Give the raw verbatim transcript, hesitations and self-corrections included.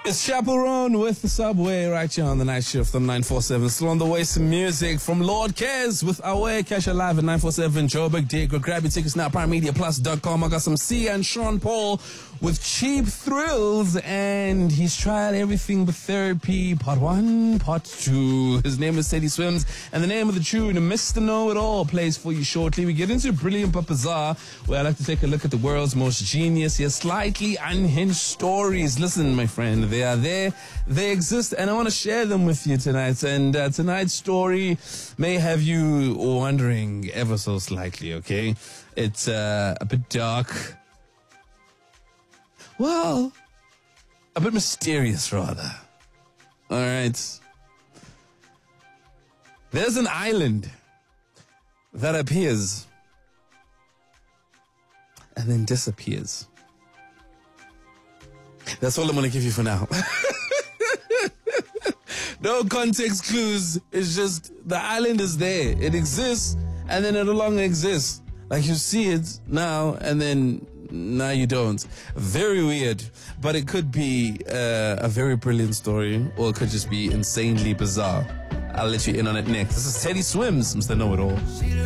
It's Chaperone with the Subway right here on the night shift on nine forty-seven. Still on the way, some music from Lord Cares with Away. Catch her live at nine forty-seven. Joburg Dig. Grab your tickets now, prime media plus dot com. I got some Sia and Sean Paul with Cheap Thrills, and he's tried everything but therapy. Part one, part two. His name is Teddy Swims, and the name of the tune, Mister Know-It-All, plays for you shortly. We get into Brilliant but Bizarre, where I like to take a look at the world's most genius yet slightly unhinged stories. Listen, my friend, they are there, they exist, and I want to share them with you tonight. And uh, tonight's story may have you wondering ever so slightly, okay? It's uh, a bit dark. Well, a bit mysterious, rather. All right. There's an island that appears and then disappears. That's all I'm going to give you for now. No context clues. It's just the island is there. It exists, and then it no longer exists. Like you see it now, and then now you don't. Very weird. But it could be uh, a very brilliant story, or it could just be insanely bizarre. I'll let you in on it next. This is Teddy Swims, Mister Know-It-All.